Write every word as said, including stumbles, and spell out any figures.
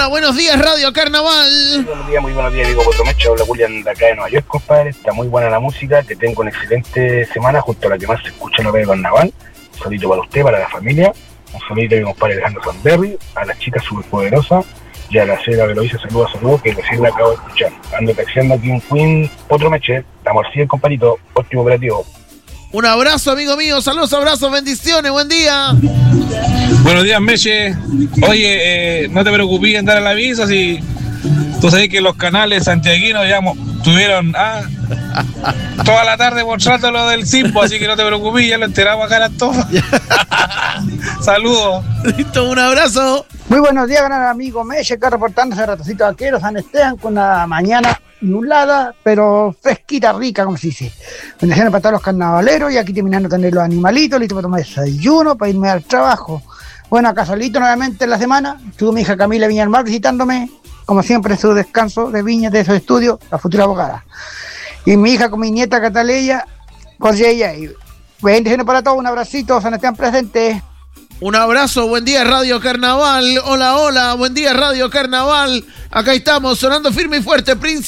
Hola, buenos días, Radio Carnaval. Muy buenos días, muy buenos días, digo Potomecha. Habla Julián de acá de Nueva York, compadre. Está muy buena la música, que tengo una excelente semana, justo a la que más se escucha en la Radio Carnaval. Un saludito para usted, para la familia. Un saludito a mi compadre Alejandro Sanberry, a las chicas superpoderosas y a la señora que lo hizo, saludos, saludos, que recién la acabo de escuchar. Ando taxiando aquí en Queen, Potomecha. Estamos así, compadrito, óptimo operativo. Un abrazo, amigo mío. Saludos, abrazos, bendiciones. Buen día. Buenos días, Meche. Oye, eh, no te preocupes en dar el aviso. Si tú sabes que los canales santiaguinos ya tuvieron ah, toda la tarde mostrando lo del Simpo, así que no te preocupes, ya lo enteramos acá en todos. Saludos. Listo, un abrazo. Muy buenos días, gran amigo Meche, acá reportándose de Ratoncito Vaquero, San Esteban, con una mañana nublada, pero fresquita, rica, como se dice. Bendiciones para todos los carnavaleros, y aquí terminando de tener los animalitos, listos para tomar desayuno, para irme al trabajo. Bueno, acá solito nuevamente en la semana, estuvo mi hija Camila Viñalmar visitándome, como siempre en su descanso de viñas de esos estudios, la futura abogada. Y mi hija con mi nieta Cataleya, con ella, y bendiciones para todos, un abracito, San Esteban presente. Un abrazo, buen día Radio Carnaval. Hola, hola, buen día Radio Carnaval. Acá estamos sonando firme y fuerte, Príncipe.